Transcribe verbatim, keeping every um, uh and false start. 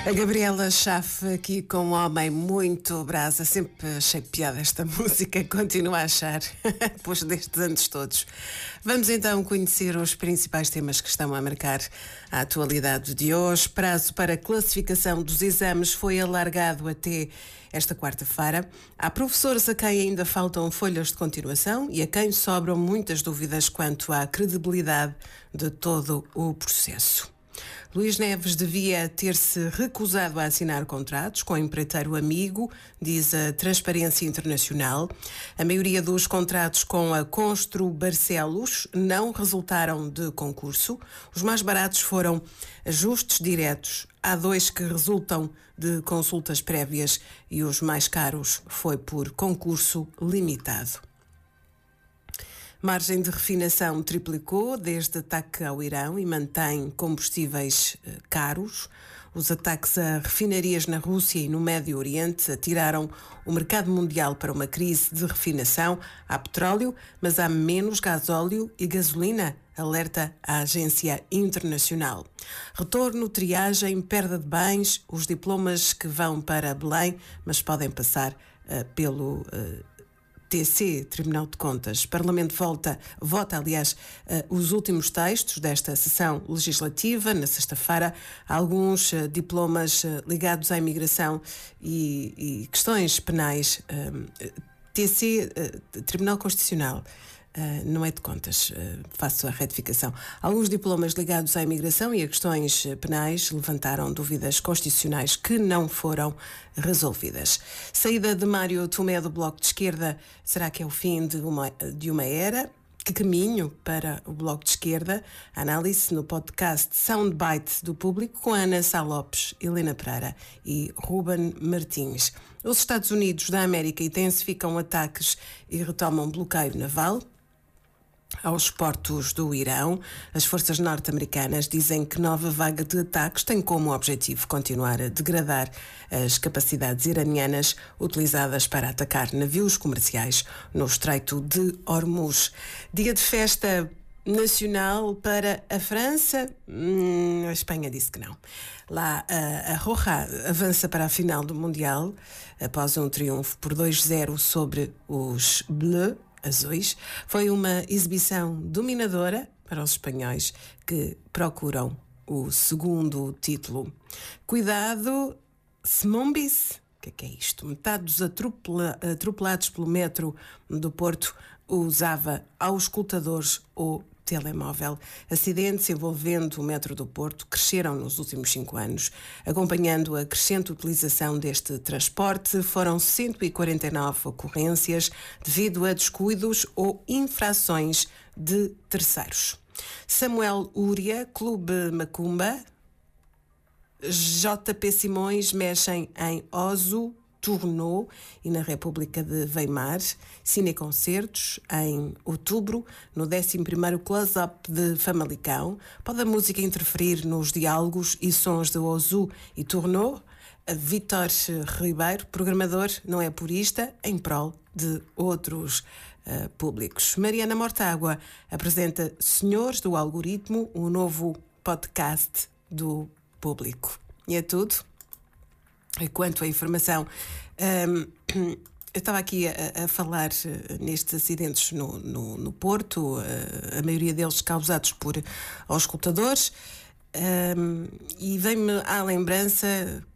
A Gabriela Schaff aqui com um homem muito brasa. Sempre achei piada esta música, continuo a achar, depois destes anos todos. Vamos então conhecer os principais temas que estão a marcar a atualidade de hoje. Prazo para classificação dos exames foi alargado até esta quarta-feira. Há professores a quem ainda faltam folhas de continuação e a quem sobram muitas dúvidas quanto à credibilidade de todo o processo. Luís Neves devia ter-se recusado a assinar contratos com o empreiteiro amigo, diz a Transparência Internacional. A maioria dos contratos com a Constru Barcelos não resultaram de concurso. Os mais baratos foram ajustes diretos. Há dois que resultam de consultas prévias e os mais caros foi por concurso limitado. Margem de refinação triplicou desde ataque ao Irão e mantém combustíveis caros. Os ataques a refinarias na Rússia e no Médio Oriente atiraram o mercado mundial para uma crise de refinação. Há petróleo, mas há menos gasóleo e gasolina, alerta a Agência Internacional. Retorno, triagem, perda de bens, os diplomas que vão para Belém, mas podem passar uh, pelo... Uh, T C, Tribunal de Contas. O Parlamento volta, vota, aliás, uh, os últimos textos desta sessão legislativa. Na sexta-feira, há alguns uh, diplomas uh, ligados à imigração e, e questões penais. Uh, T C, uh, Tribunal Constitucional. Uh, não é de contas, uh, faço a retificação. Alguns diplomas ligados à imigração e a questões penais levantaram dúvidas constitucionais que não foram resolvidas. Saída de Mário Tomé do Bloco de Esquerda, será que é o fim de uma, de uma era? Que caminho para o Bloco de Esquerda? Análise no podcast Soundbite do Público com Ana Sá Lopes, Helena Pereira e Ruben Martins. Os Estados Unidos da América intensificam ataques e retomam bloqueio naval aos portos do Irão. As forças norte-americanas dizem que nova vaga de ataques tem como objetivo continuar a degradar as capacidades iranianas utilizadas para atacar navios comerciais no Estreito de Hormuz. Dia de festa nacional para a França? Hum, a Espanha disse que não. Lá a, a Roja avança para a final do Mundial após um triunfo por dois a zero sobre os Bleus azuis. Foi uma exibição dominadora para os espanhóis que procuram o segundo título. Cuidado, Semombis. O que é que é isto? Metade dos atropela, atropelados pelo metro do Porto usava auscultadores ou telemóvel. Acidentes envolvendo o metro do Porto cresceram nos últimos cinco anos. Acompanhando a crescente utilização deste transporte, foram cento e quarenta e nove ocorrências devido a descuidos ou infrações de terceiros. Samuel Uria, Clube Macumba, J P Simões mexem em Oso, Tournou e na República de Weimar. Cineconcertos em outubro, no décimo primeiro Close-Up de Famalicão. Pode a música interferir nos diálogos e sons de Osu e Tournou? Vítor Ribeiro, programador, não é purista, em prol de outros uh, públicos. Mariana Mortágua apresenta Senhores do Algoritmo, um novo podcast do Público. E é tudo. Quanto à informação, um, eu estava aqui a, a falar nestes acidentes no, no, no Porto, a, a maioria deles causados por auscultadores, um, e vem-me à lembrança